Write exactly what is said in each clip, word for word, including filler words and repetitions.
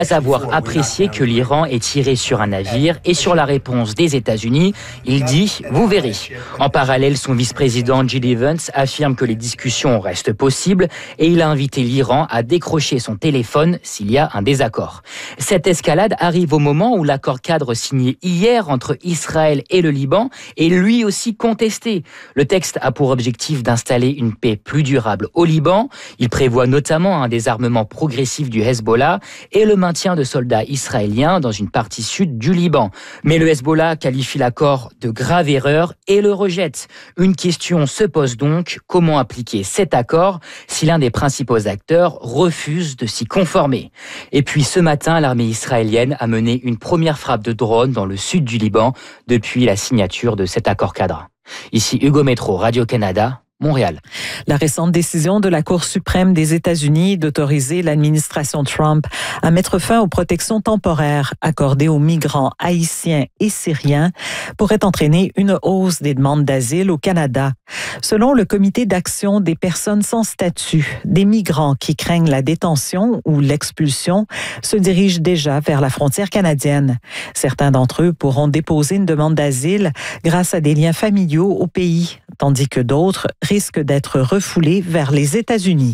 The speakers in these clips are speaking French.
avoir apprécié que l'Iran ait tiré sur un navire et sur la réponse des États-Unis, il dit « vous verrez ». En parallèle, son vice-président Jill Evans affirme que les discussions restent possibles et il a invité l'Iran à décrocher son téléphone s'il y a un désaccord. Cette escalade arrive au moment où l'accord cadre signé hier entre Israël et le Liban est lui aussi contesté. Le texte a pour objectif d'installer une paix plus durable au Liban. Il prévoit notamment un désarmement progressif du Hezbollah et le maintien de soldats israéliens dans une partie sud du Liban. Mais le Hezbollah qualifie l'accord de grave erreur et le rejette. Une question se pose donc, comment appliquer cet accord si l'un des principaux acteurs refuse de s'y conformer? Et puis ce matin, l'armée israélienne a mené une première frappe de drone dans le sud du Liban depuis la signature de cet accord cadre. Ici Hugo Métro, Radio-Canada, Montréal. La récente décision de la Cour suprême des États-Unis d'autoriser l'administration Trump à mettre fin aux protections temporaires accordées aux migrants haïtiens et syriens pourrait entraîner une hausse des demandes d'asile au Canada. Selon le Comité d'action des personnes sans statut, des migrants qui craignent la détention ou l'expulsion se dirigent déjà vers la frontière canadienne. Certains d'entre eux pourront déposer une demande d'asile grâce à des liens familiaux au pays, tandis que d'autres risquent d'être refoulés vers les États-Unis.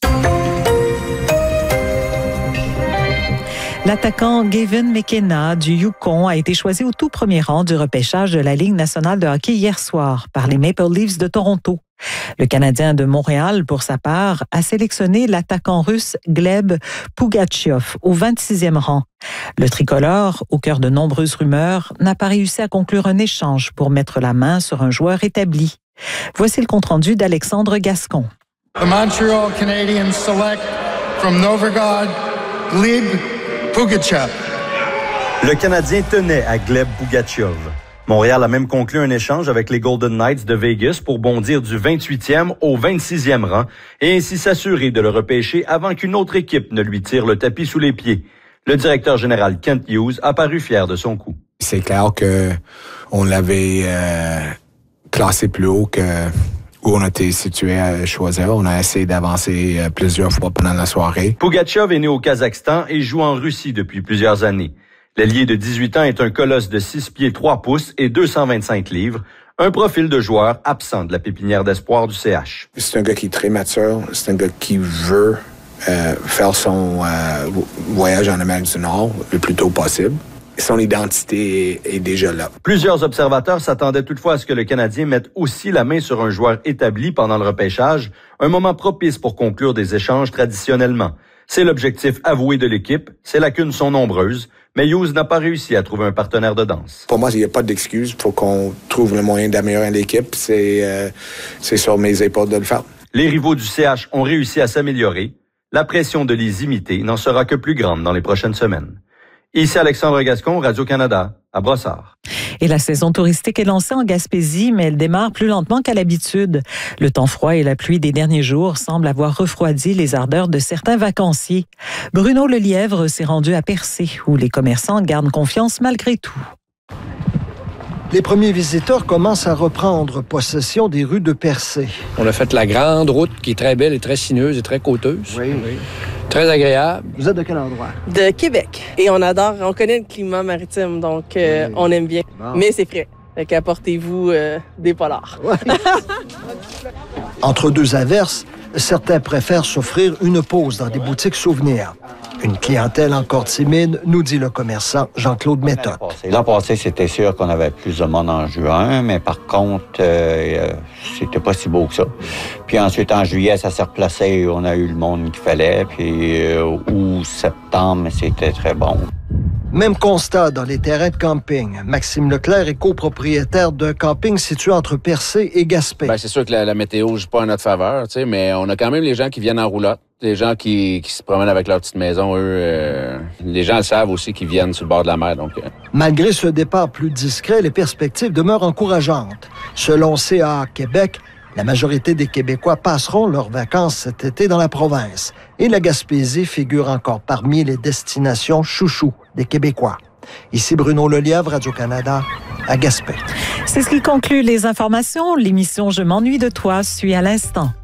L'attaquant Gavin McKenna du Yukon a été choisi au tout premier rang du repêchage de la Ligue nationale de hockey hier soir par les Maple Leafs de Toronto. Le Canadien de Montréal, pour sa part, a sélectionné l'attaquant russe Gleb Pugachev au vingt-sixième rang. Le tricolore, au cœur de nombreuses rumeurs, n'a pas réussi à conclure un échange pour mettre la main sur un joueur établi. Voici le compte-rendu d'Alexandre Gascon. The Montreal Canadiens select from Novgorod, Gleb Pugachev. Le Canadien tenait à Gleb Pugachev. Montréal a même conclu un échange avec les Golden Knights de Vegas pour bondir du vingt-huitième au vingt-sixième rang et ainsi s'assurer de le repêcher avant qu'une autre équipe ne lui tire le tapis sous les pieds. Le directeur général Kent Hughes a paru fier de son coup. C'est clair que on l'avait euh, classé plus haut que où on était situé à choisir. On a essayé d'avancer plusieurs fois pendant la soirée. Pugachev est né au Kazakhstan et joue en Russie depuis plusieurs années. L'ailier de dix-huit ans est un colosse de six pieds trois pouces et deux cent vingt-cinq livres, un profil de joueur absent de la pépinière d'espoir du C H. C'est un gars qui est très mature, c'est un gars qui veut euh, faire son euh, voyage en Amérique du Nord le plus tôt possible. Son identité est déjà là. Plusieurs observateurs s'attendaient toutefois à ce que le Canadien mette aussi la main sur un joueur établi pendant le repêchage, un moment propice pour conclure des échanges traditionnellement. C'est l'objectif avoué de l'équipe, ses lacunes sont nombreuses, mais Hughes n'a pas réussi à trouver un partenaire de danse. Pour moi, il n'y a pas d'excuse. Il faut qu'on trouve le moyen d'améliorer l'équipe. C'est, euh, c'est sur mes épaules de le faire. Les rivaux du C H ont réussi à s'améliorer. La pression de les imiter n'en sera que plus grande dans les prochaines semaines. Ici Alexandre Gascon, Radio-Canada, à Brossard. Et la saison touristique est lancée en Gaspésie, mais elle démarre plus lentement qu'à l'habitude. Le temps froid et la pluie des derniers jours semblent avoir refroidi les ardeurs de certains vacanciers. Bruno Lelièvre s'est rendu à Percé, où les commerçants gardent confiance malgré tout. Les premiers visiteurs commencent à reprendre possession des rues de Percé. On a fait la grande route qui est très belle et très sinueuse et très côteuse. Oui, oui. Très agréable. Vous êtes de quel endroit? De Québec. Et on adore, on connaît le climat maritime, donc euh, oui. on aime bien. Bon. Mais c'est frais. Fait qu'apportez-vous euh, des polars. Oui. Entre deux averses, certains préfèrent s'offrir une pause dans des boutiques souvenirs. Une clientèle encore timide, nous dit le commerçant Jean-Claude Méthode. L'an passé, c'était sûr qu'on avait plus de monde en juin, mais par contre, euh, c'était pas si beau que ça. Puis ensuite, en juillet, ça s'est replacé, on a eu le monde qu'il fallait. Puis euh, août, septembre, c'était très bon. Même constat dans les terrains de camping. Maxime Leclerc est copropriétaire d'un camping situé entre Percé et Gaspé. Bien, c'est sûr que la, la météo ne joue pas en notre faveur, tu sais, mais on a quand même les gens qui viennent en roulotte. Les gens qui, qui se promènent avec leur petite maison, eux, euh, les gens le savent aussi qu'ils viennent sur le bord de la mer. Donc, euh... Malgré ce départ plus discret, les perspectives demeurent encourageantes. Selon C A A Québec, la majorité des Québécois passeront leurs vacances cet été dans la province. Et la Gaspésie figure encore parmi les destinations chouchou des Québécois. Ici Bruno Lelièvre, Radio-Canada, à Gaspé. C'est ce qui conclut les informations. L'émission « Je m'ennuie de toi » suit à l'instant.